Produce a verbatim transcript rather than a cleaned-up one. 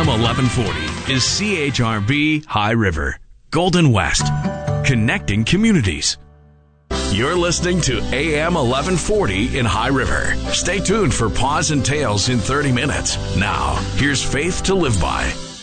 M eleven forty is C H R B High River, Golden West, connecting communities. You're listening to A M eleven forty in High River. Stay tuned for Paws and Tales in thirty minutes. Now, here's Faith to Live By.